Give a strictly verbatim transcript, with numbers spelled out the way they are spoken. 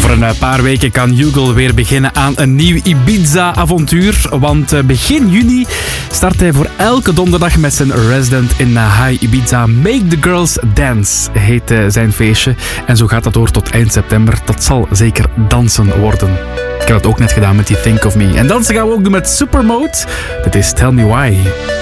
Over een paar weken kan Hugo weer beginnen aan een nieuw Ibiza-avontuur. Want begin juni start hij voor elke donderdag met zijn resident in High Ibiza. Make the Girls Dance heet zijn feestje. En zo gaat dat door tot eind september. Dat zal zeker dansen worden. Ik heb het ook net gedaan met die Think of Me. En dansen gaan we ook doen met Supermode. Dit is Tell Me Why.